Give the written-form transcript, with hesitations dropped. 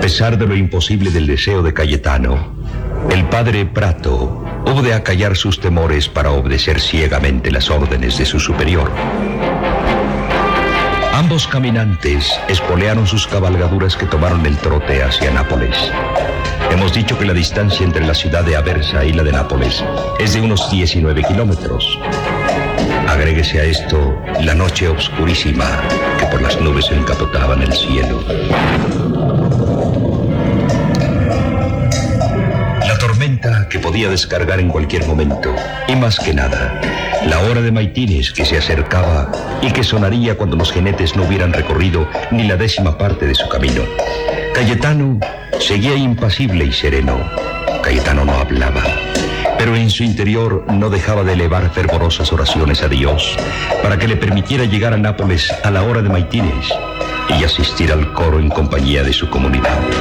pesar de lo imposible del deseo de Cayetano, el padre Prato hubo de acallar sus temores para obedecer ciegamente las órdenes de su superior. Ambos caminantes espolearon sus cabalgaduras que tomaron el trote hacia Nápoles. Hemos dicho que la distancia entre la ciudad de Aversa y la de Nápoles es de unos 19 kilómetros. Agréguese a esto la noche obscurísima que por las nubes encapotaban el cielo. La tormenta que podía descargar en cualquier momento, y más que nada, la hora de maitines que se acercaba y que sonaría cuando los jinetes no hubieran recorrido ni la 10ª parte de su camino. Cayetano seguía impasible y sereno. Cayetano no hablaba, pero en su interior no dejaba de elevar fervorosas oraciones a Dios para que le permitiera llegar a Nápoles a la hora de maitines y asistir al coro en compañía de su comunidad.